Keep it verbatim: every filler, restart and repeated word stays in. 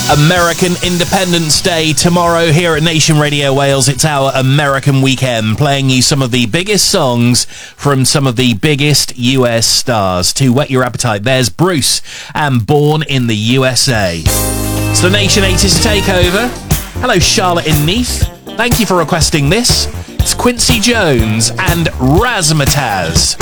American Independence Day tomorrow here at Nation Radio Wales. It's our American weekend, playing you some of the biggest songs from some of the biggest U S stars. To whet your appetite, there's Bruce and Born in the U S A. It's the Nation eighties Takeover. Hello, Charlotte in Neath. Thank you for requesting this. It's Quincy Jones and Razzmatazz.